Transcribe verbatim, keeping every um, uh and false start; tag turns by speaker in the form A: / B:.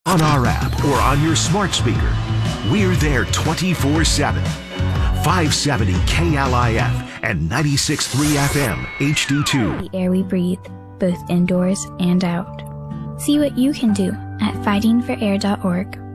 A: on our app, or on your smart speaker. We're there twenty-four seven. five seventy K L I F and ninety-six point three F M H D two.
B: The air we breathe, both indoors and out. See what you can do at fighting for air dot org.